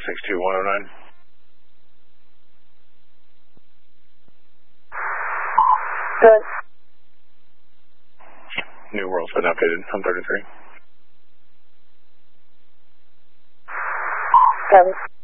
62109. Good. New World's been updated on 33. 7.